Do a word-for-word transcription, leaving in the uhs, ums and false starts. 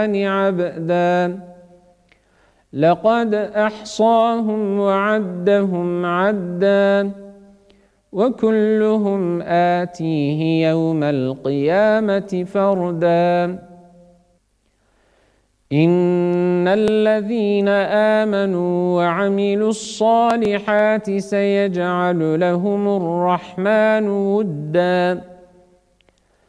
عبدا لقد أحصاهم وعدهم عدا وكلهم آتيه يوم القيامة فردا إن الذين آمنوا وعملوا الصالحات سيجعل لهم الرحمن ودا